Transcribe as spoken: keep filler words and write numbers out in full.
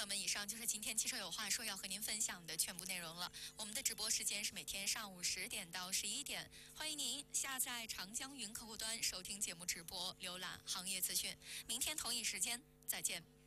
友们，以上就是今天汽车有话说要和您分享的全部内容了。我们的直播时间是每天上午十点到十一点，欢迎您下载长江云客户端收听节目直播，浏览行业资讯。明天同一时间再见。